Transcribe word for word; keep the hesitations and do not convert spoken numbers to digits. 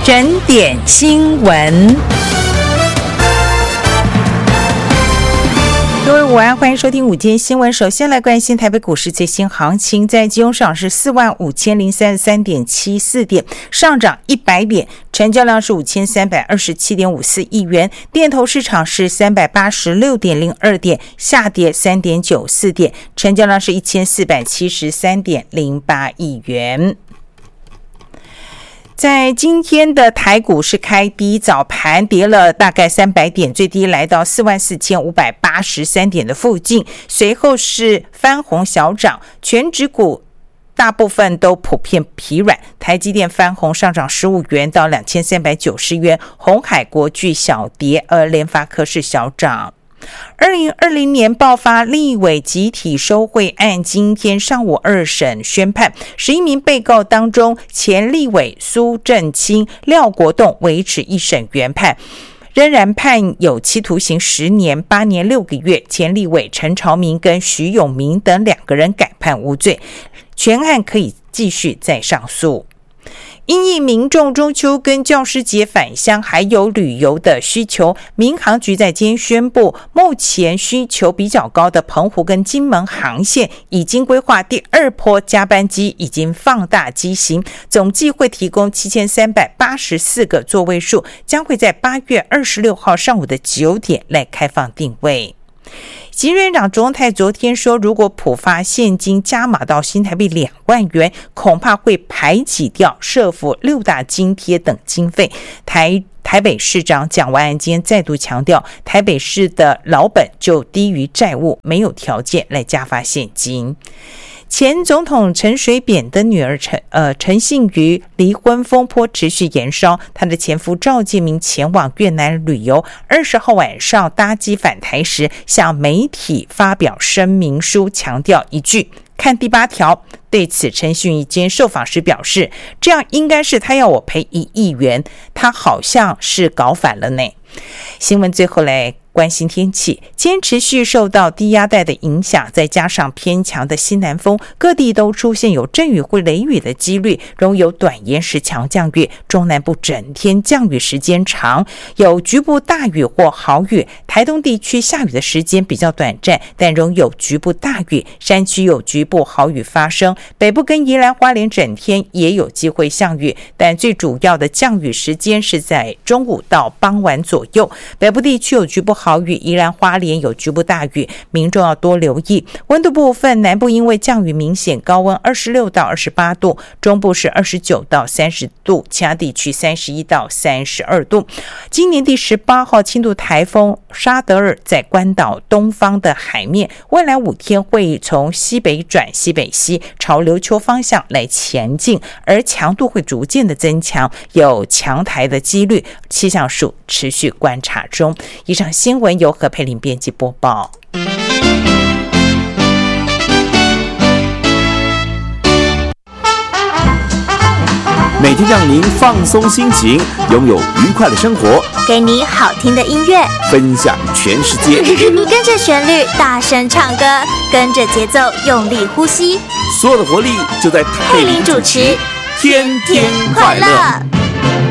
整点新闻。各位午安，欢迎收听午间新闻。首先来关心台北股市最新行情，在金融上是四万五千零三十三点七四点，上涨一百点，成交量是五千三百二十七点五四亿元。电投市场是三百八十六点零二点，下跌三点九四点，成交量是一千四百七十三点零八亿元。在今天的台股是开低，早盘跌了大概三百点，最低来到四万四千五百八十三点的附近，随后是翻红小涨，全指股大部分都普遍疲软，台积电翻红上涨十五元到两千三百九十元，鸿海国巨小跌，而联发科是小涨。二零二零年爆发立委集体收贿案，今天上午二审宣判，十一名被告当中，前立委苏震清、廖国栋维持一审原判，仍然判有期徒刑十年八年六个月，前立委陈朝明跟徐永明等两个人改判无罪，全案可以继续再上诉。因应民众中秋跟教师节返乡还有旅游的需求，民航局在今天宣布，目前需求比较高的澎湖跟金门航线已经规划第二波加班机已经放大机型，总计会提供七千三百八十四个座位数，将会在八月二十六号上午的九点来开放定位。行政院长卓荣泰昨天说，如果普发现金加码到新台币两万元，恐怕会排挤掉社福六大津贴等经费。台台北市长蒋万安今天再度强调，台北市的老本就低于债务，没有条件来加发现金。前总统陈水扁的女儿陈呃陈信瑜离婚风波持续延烧，她的前夫赵建明前往越南旅游，二十号晚上搭机返台时，向媒体发表声明书，强调一句看第八条。对此，陈信瑜今天受访时表示，这样应该是他要我赔一亿元，他好像是搞反了呢。新闻最后来关心天气，今天持续受到低压带的影响，再加上偏强的西南风，各地都出现有阵雨或雷雨的几率，容有短延时强降雨，中南部整天降雨时间长，有局部大雨或豪雨，台东地区下雨的时间比较短暂，但仍有局部大雨，山区有局部豪雨发生，北部跟宜兰花莲整天也有机会降雨，但最主要的降雨时间是在中午到傍晚左右，北部地区有局部豪雨，宜兰花莲有局部大雨，民众要多留意。温度部分，南部因为降雨明显，高温二十六到二十八度，中部是二十九到三十度，其他地区三十一到三十二度。今年第十八号轻度台风沙德尔在关岛东方的海面，未来五天会从西北转西北西，朝琉球方向来前进，而强度会逐渐的增强，有强台的几率，气象署持续观察中。以上新闻由何佩玲编辑播报。 每天让您放松心情，拥有愉快的生活， 给你好听的音乐， 分享全世界。 跟着旋律大声唱歌，跟着节奏用力呼吸， 所有的活力就在佩玲主持，天天快乐。